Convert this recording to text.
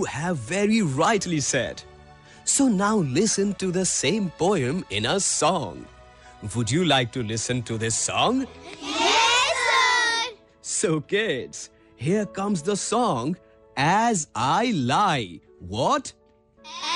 You have very rightly said. So now listen to the same poem in a song. Would you like to listen to this song? Yes, sir. So kids, here comes the song As I Lie. What?